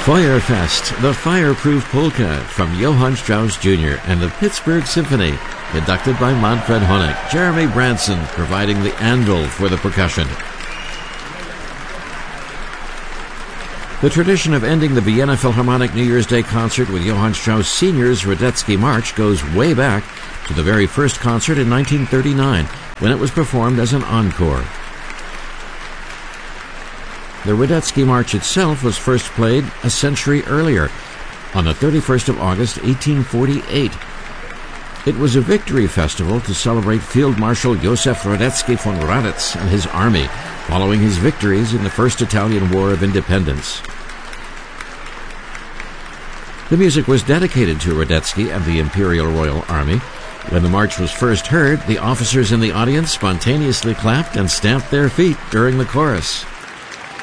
Feuerfest, the Fireproof Polka from Johann Strauss Jr. and the Pittsburgh Symphony, conducted by Manfred Honeck. Jeremy Branson providing the anvil for the percussion. The tradition of ending the Vienna Philharmonic New Year's Day concert with Johann Strauss Sr.'s Radetzky March goes way back to the very first concert in 1939, when it was performed as an encore. The Radetzky March itself was first played a century earlier, on the 31st of August, 1848. It was a victory festival to celebrate Field Marshal Josef Radetzky von Radetz and his army, following his victories in the First Italian War of Independence. The music was dedicated to Radetzky and the Imperial Royal Army. When the march was first heard, the officers in the audience spontaneously clapped and stamped their feet during the chorus.